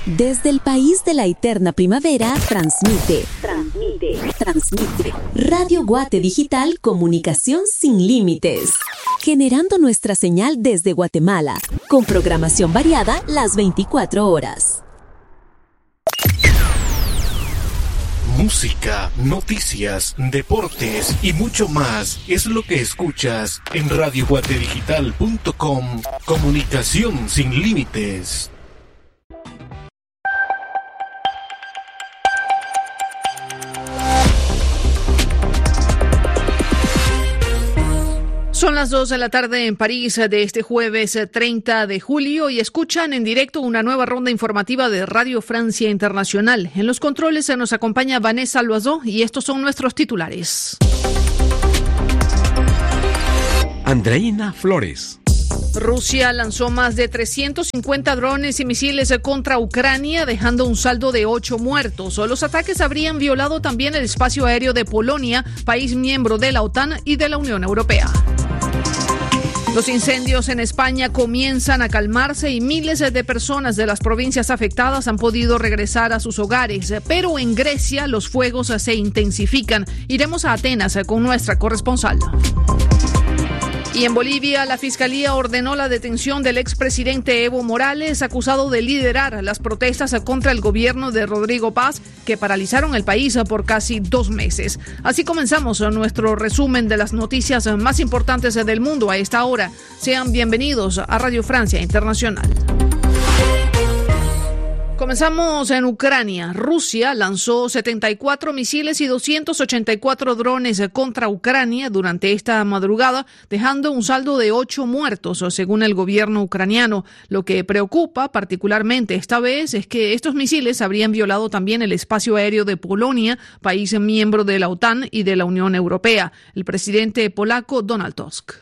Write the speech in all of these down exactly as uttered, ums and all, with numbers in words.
Desde el país de la eterna primavera, transmite, transmite, transmite. Radio Guate Digital, comunicación sin límites. Generando nuestra señal desde Guatemala, con programación variada las veinticuatro horas. Música, noticias, deportes y mucho más es lo que escuchas en radio guate digital punto com. Comunicación sin límites. Son las dos de la tarde en París de este jueves treinta de julio y escuchan en directo una nueva ronda informativa de Radio Francia Internacional. En los controles se nos acompaña Vanessa Loiseau y estos son nuestros titulares. Andreina Flores. Rusia lanzó más de trescientos cincuenta drones y misiles contra Ucrania, dejando un saldo de ocho muertos. Los ataques habrían violado también el espacio aéreo de Polonia, país miembro de la OTAN y de la Unión Europea. Los incendios en España comienzan a calmarse y miles de personas de las provincias afectadas han podido regresar a sus hogares. Pero en Grecia los fuegos se intensifican. Iremos a Atenas con nuestra corresponsal. Y en Bolivia, la Fiscalía ordenó la detención del expresidente Evo Morales, acusado de liderar las protestas contra el gobierno de Rodrigo Paz, que paralizaron el país por casi dos meses. Así comenzamos nuestro resumen de las noticias más importantes del mundo a esta hora. Sean bienvenidos a Radio Francia Internacional. Comenzamos en Ucrania. Rusia lanzó setenta y cuatro misiles y doscientos ochenta y cuatro drones contra Ucrania durante esta madrugada, dejando un saldo de ocho muertos, según el gobierno ucraniano. Lo que preocupa particularmente esta vez es que estos misiles habrían violado también el espacio aéreo de Polonia, país miembro de la OTAN y de la Unión Europea. El presidente polaco Donald Tusk.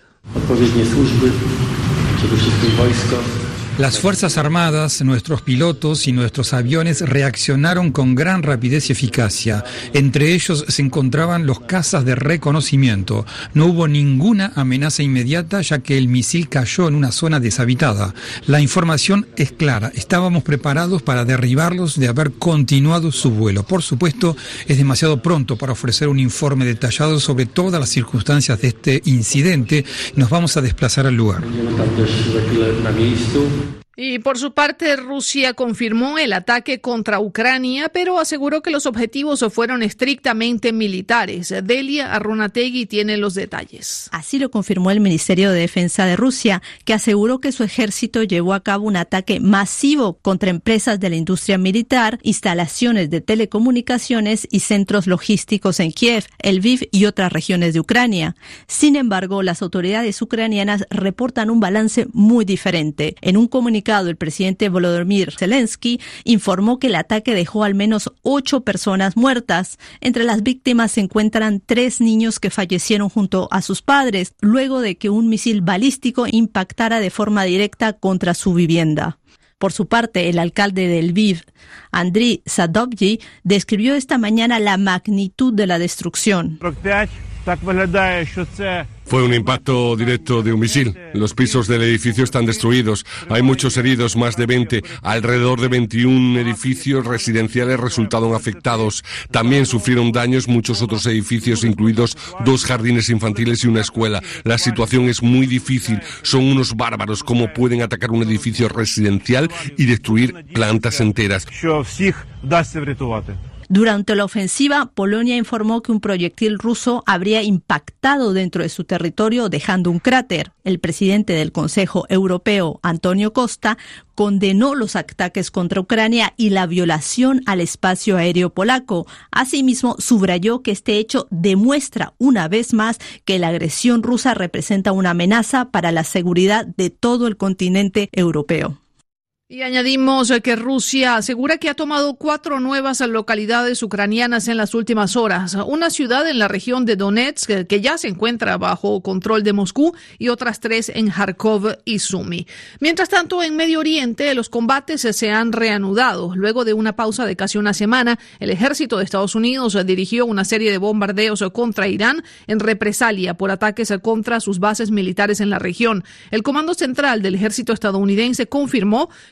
Las Fuerzas Armadas, nuestros pilotos y nuestros aviones reaccionaron con gran rapidez y eficacia. Entre ellos se encontraban los cazas de reconocimiento. No hubo ninguna amenaza inmediata, ya que el misil cayó en una zona deshabitada. La información es clara. Estábamos preparados para derribarlos de haber continuado su vuelo. Por supuesto, es demasiado pronto para ofrecer un informe detallado sobre todas las circunstancias de este incidente. Nos vamos a desplazar al lugar. Y por su parte, Rusia confirmó el ataque contra Ucrania, pero aseguró que los objetivos fueron estrictamente militares. Delia Arunategui tiene los detalles. Así lo confirmó el Ministerio de Defensa de Rusia, que aseguró que su ejército llevó a cabo un ataque masivo contra empresas de la industria militar, instalaciones de telecomunicaciones y centros logísticos en Kiev, Lviv y otras regiones de Ucrania. Sin embargo, las autoridades ucranianas reportan un balance muy diferente. En un comunicado, el presidente Volodymyr Zelensky informó que el ataque dejó al menos ocho personas muertas. Entre las víctimas se encuentran tres niños que fallecieron junto a sus padres luego de que un misil balístico impactara de forma directa contra su vivienda. Por su parte, el alcalde de Lviv, Andriy Sadovyi, describió esta mañana la magnitud de la destrucción. Fue un impacto directo de un misil. Los pisos del edificio están destruidos. Hay muchos heridos, más de veinte. Alrededor de veintiún edificios residenciales resultaron afectados. También sufrieron daños muchos otros edificios, incluidos dos jardines infantiles y una escuela. La situación es muy difícil. Son unos bárbaros. ¿Cómo pueden atacar un edificio residencial y destruir plantas enteras? Durante la ofensiva, Polonia informó que un proyectil ruso habría impactado dentro de su territorio, dejando un cráter. El presidente del Consejo Europeo, Antonio Costa, condenó los ataques contra Ucrania y la violación al espacio aéreo polaco. Asimismo, subrayó que este hecho demuestra una vez más que la agresión rusa representa una amenaza para la seguridad de todo el continente europeo. Y añadimos que Rusia asegura que ha tomado cuatro nuevas localidades ucranianas en las últimas horas. Una ciudad en la región de Donetsk, que ya se encuentra bajo control de Moscú, y otras tres en Kharkov y Sumy. Mientras tanto, en Medio Oriente, los combates se han reanudado. Luego de una pausa de casi una semana, el ejército de Estados Unidos dirigió una serie de bombardeos contra Irán en represalia por ataques contra sus bases militares en la región. El Comando Central del Ejército estadounidense confirmó que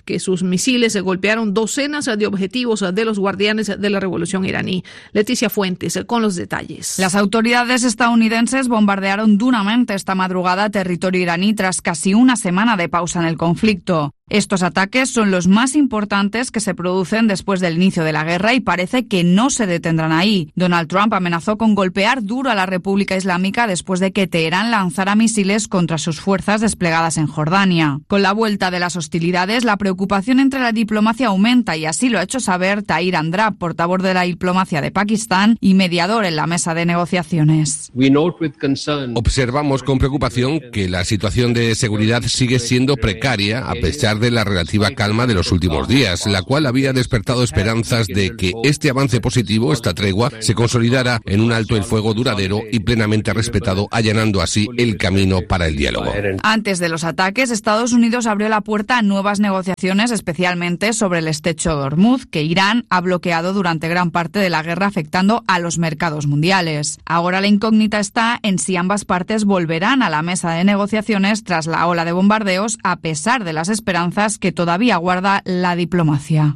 que sus misiles golpearon docenas de objetivos de los guardianes de la revolución iraní. Leticia Fuentes con los detalles. Las autoridades estadounidenses bombardearon duramente esta madrugada territorio iraní tras casi una semana de pausa en el conflicto. Estos ataques son los más importantes que se producen después del inicio de la guerra y parece que no se detendrán ahí. Donald Trump amenazó con golpear duro a la República Islámica después de que Teherán lanzara misiles contra sus fuerzas desplegadas en Jordania. Con la vuelta de las hostilidades, la preocupación entre la diplomacia aumenta y así lo ha hecho saber Tahir Andrab, portavoz de la diplomacia de Pakistán y mediador en la mesa de negociaciones. Observamos con preocupación que la situación de seguridad sigue siendo precaria a pesar de la relativa calma de los últimos días, la cual había despertado esperanzas de que este avance positivo, esta tregua, se consolidara en un alto el fuego duradero y plenamente respetado, allanando así el camino para el diálogo. Antes de los ataques, Estados Unidos abrió la puerta a nuevas negociaciones, especialmente sobre el estrecho de Hormuz, que Irán ha bloqueado durante gran parte de la guerra, afectando a los mercados mundiales. Ahora la incógnita está en si ambas partes volverán a la mesa de negociaciones tras la ola de bombardeos, a pesar de las esperanzas que todavía guarda la diplomacia.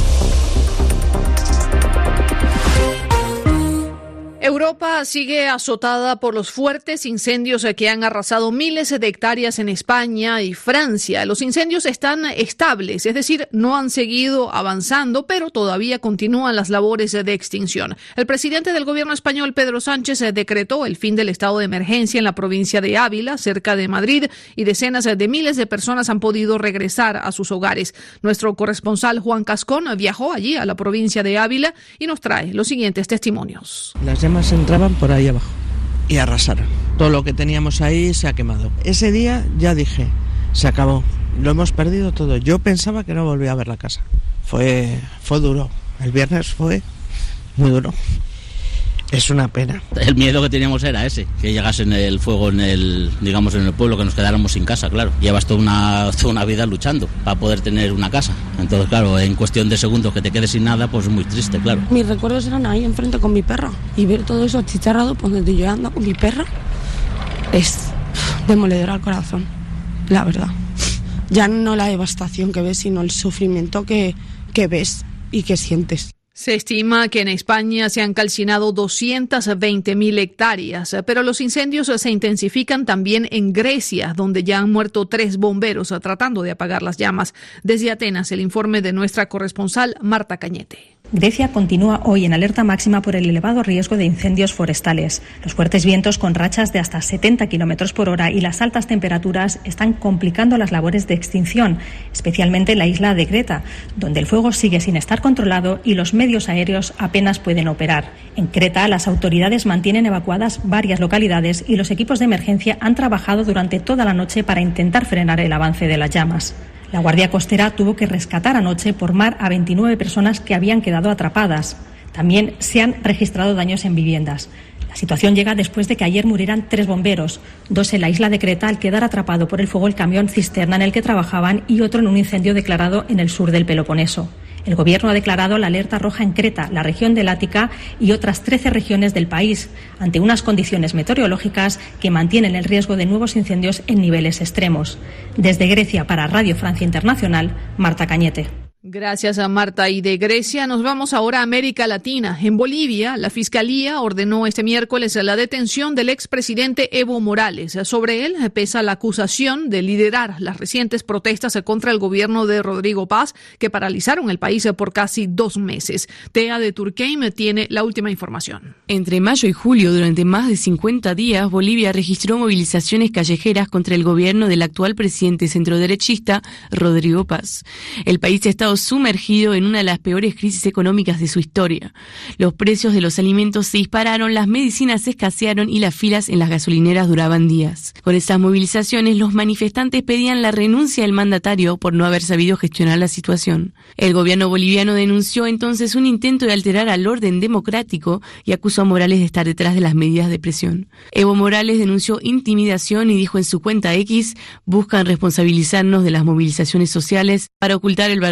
Europa sigue azotada por los fuertes incendios que han arrasado miles de hectáreas en España y Francia. Los incendios están estables, es decir, no han seguido avanzando, pero todavía continúan las labores de extinción. El presidente del gobierno español, Pedro Sánchez, decretó el fin del estado de emergencia en la provincia de Ávila, cerca de Madrid, y decenas de miles de personas han podido regresar a sus hogares. Nuestro corresponsal Juan Cascón viajó allí a la provincia de Ávila y nos trae los siguientes testimonios. Las llamas entraban por ahí abajo y arrasaron. Todo lo que teníamos ahí se ha quemado. Ese día ya dije, se acabó, lo hemos perdido todo. Yo pensaba que no volvía a ver la casa. Fue, fue duro. El viernes fue muy duro. Es una pena. El miedo que teníamos era ese, que llegase el fuego en el, digamos, en el pueblo, que nos quedáramos sin casa, claro. Llevas toda una, toda una vida luchando para poder tener una casa. Entonces, claro, en cuestión de segundos que te quedes sin nada, pues es muy triste, claro. Mis recuerdos eran ahí enfrente con mi perra. Y ver todo eso achicharrado, pues donde yo ando con mi perra, es demoledor al corazón, la verdad. Ya no la devastación que ves, sino el sufrimiento que, que ves y que sientes. Se estima que en España se han calcinado doscientas veinte mil hectáreas, pero los incendios se intensifican también en Grecia, donde ya han muerto tres bomberos tratando de apagar las llamas. Desde Atenas, el informe de nuestra corresponsal Marta Cañete. Grecia continúa hoy en alerta máxima por el elevado riesgo de incendios forestales. Los fuertes vientos con rachas de hasta setenta kilómetros por hora y las altas temperaturas están complicando las labores de extinción, especialmente en la isla de Creta, donde el fuego sigue sin estar controlado y los medios aéreos apenas pueden operar. En Creta, las autoridades mantienen evacuadas varias localidades y los equipos de emergencia han trabajado durante toda la noche para intentar frenar el avance de las llamas. La Guardia Costera tuvo que rescatar anoche por mar a veintinueve personas que habían quedado atrapadas. También se han registrado daños en viviendas. La situación llega después de que ayer murieran tres bomberos, dos en la isla de Creta al quedar atrapado por el fuego el camión cisterna en el que trabajaban y otro en un incendio declarado en el sur del Peloponeso. El gobierno ha declarado la alerta roja en Creta, la región del Ática y otras trece regiones del país, ante unas condiciones meteorológicas que mantienen el riesgo de nuevos incendios en niveles extremos. Desde Grecia para Radio Francia Internacional, Marta Cañete. Gracias a Marta. Y de Grecia nos vamos ahora a América Latina. En Bolivia, la Fiscalía ordenó este miércoles la detención del expresidente Evo Morales. Sobre él pesa la acusación de liderar las recientes protestas contra el gobierno de Rodrigo Paz, que paralizaron el país por casi dos meses. Tea de Turqueim tiene la última información. Entre mayo y julio, durante más de cincuenta días, Bolivia registró movilizaciones callejeras contra el gobierno del actual presidente centroderechista, Rodrigo Paz. El país ha estado sumergido en una de las peores crisis económicas de su historia. Los precios de los alimentos se dispararon, las medicinas escasearon y las filas en las gasolineras duraban días. Con esas movilizaciones, los manifestantes pedían la renuncia del mandatario por no haber sabido gestionar la situación. El gobierno boliviano denunció entonces un intento de alterar al orden democrático y acusó a Morales de estar detrás de las medidas de presión. Evo Morales denunció intimidación y dijo en su cuenta X: buscan responsabilizarnos de las movilizaciones sociales para ocultar el verdadero drama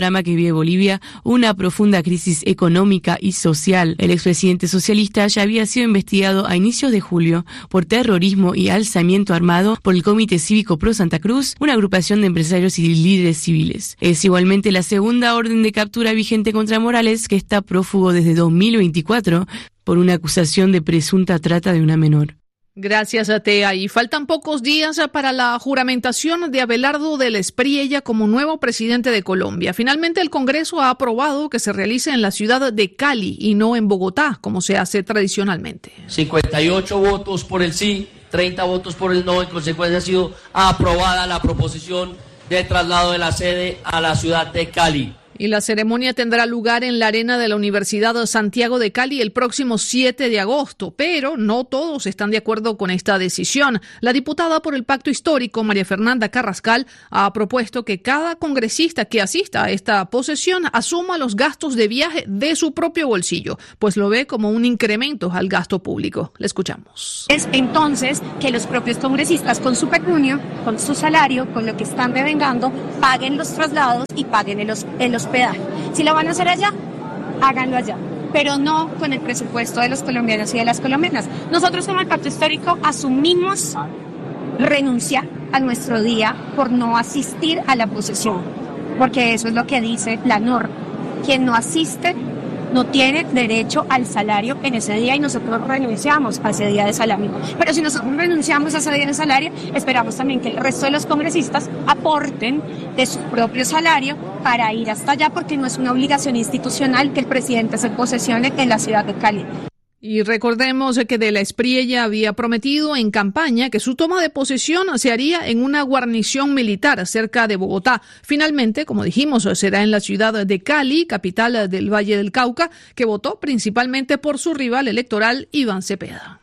panorama que vive Bolivia, una profunda crisis económica y social. El expresidente socialista ya había sido investigado a inicios de julio por terrorismo y alzamiento armado por el Comité Cívico Pro Santa Cruz, una agrupación de empresarios y líderes civiles. Es igualmente la segunda orden de captura vigente contra Morales, que está prófugo desde dos mil veinticuatro por una acusación de presunta trata de una menor. Gracias a Tea. Y faltan pocos días para la juramentación de Abelardo del Espriella como nuevo presidente de Colombia. Finalmente, el Congreso ha aprobado que se realice en la ciudad de Cali y no en Bogotá, como se hace tradicionalmente. cincuenta y ocho votos por el sí, treinta votos por el no. En consecuencia, ha sido aprobada la proposición de traslado de la sede a la ciudad de Cali. Y la ceremonia tendrá lugar en la arena de la Universidad Santiago de Cali el próximo siete de agosto, pero no todos están de acuerdo con esta decisión. La diputada por el Pacto Histórico, María Fernanda Carrascal, ha propuesto que cada congresista que asista a esta posesión asuma los gastos de viaje de su propio bolsillo, pues lo ve como un incremento al gasto público. Le escuchamos. Es entonces que los propios congresistas con su pecunio, con su salario, con lo que están devengando, paguen los traslados y paguen el, el hospedaje. Si lo van a hacer allá, háganlo allá, pero no con el presupuesto de los colombianos y de las colombianas. Nosotros como el Pacto Histórico asumimos renunciar a nuestro día por no asistir a la posesión, porque eso es lo que dice la norma. Quien no asiste no tiene derecho al salario en ese día y nosotros renunciamos a ese día de salario. Pero si nosotros renunciamos a ese día de salario, esperamos también que el resto de los congresistas aporten de su propio salario para ir hasta allá, porque no es una obligación institucional que el presidente se posesione en la ciudad de Cali. Y recordemos que de la Espriella había prometido en campaña que su toma de posesión se haría en una guarnición militar cerca de Bogotá. Finalmente, como dijimos, será en la ciudad de Cali, capital del Valle del Cauca, que votó principalmente por su rival electoral, Iván Cepeda.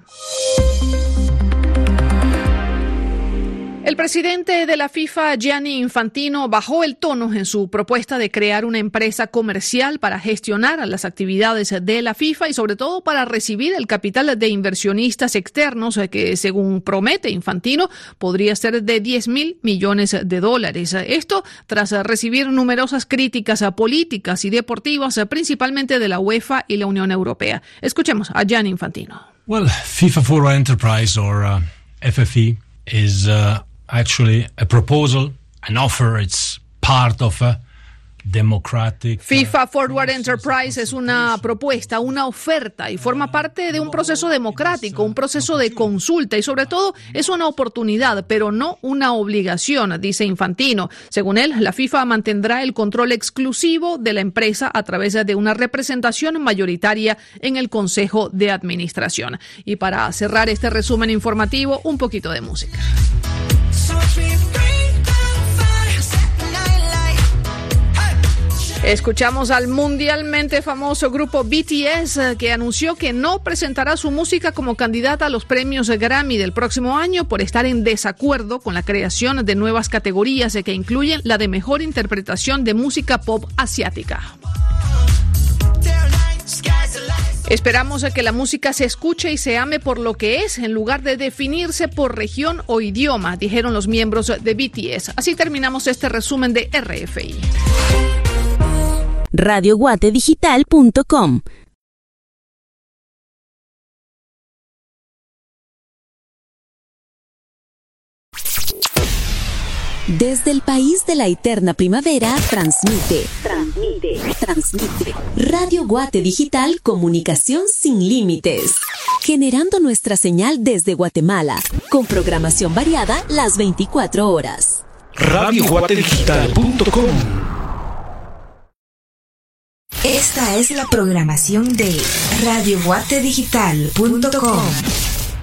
El presidente de la FIFA, Gianni Infantino, bajó el tono en su propuesta de crear una empresa comercial para gestionar las actividades de la FIFA y sobre todo para recibir el capital de inversionistas externos que, según promete Infantino, podría ser de diez mil millones de dólares. Esto tras recibir numerosas críticas políticas y deportivas, principalmente de la UEFA y la Unión Europea. Escuchemos a Gianni Infantino. Well, FIFA Forward Enterprise, or uh, F F E, is uh, actually a proposal, an offer. It's part of a democratic. FIFA Forward Enterprise es una propuesta, una oferta y forma parte de un proceso democrático, un proceso de consulta y sobre todo es una oportunidad, pero no una obligación, dice Infantino. Según él, la FIFA mantendrá el control exclusivo de la empresa a través de una representación mayoritaria en el Consejo de Administración. Y para cerrar este resumen informativo, un poquito de música. Escuchamos al mundialmente famoso grupo B T S, que anunció que no presentará su música como candidata a los premios Grammy del próximo año por estar en desacuerdo con la creación de nuevas categorías que incluyen la de mejor interpretación de música pop asiática. Esperamos a que la música se escuche y se ame por lo que es, en lugar de definirse por región o idioma, dijeron los miembros de B T S. Así terminamos este resumen de R F I. radio guate digital punto com Desde el país de la eterna primavera, transmite, transmite, transmite. Radio Guate Digital, comunicación sin límites. Generando nuestra señal desde Guatemala, con programación variada las veinticuatro horas. radio guate digital punto com Esta es la programación de radio guate digital punto com.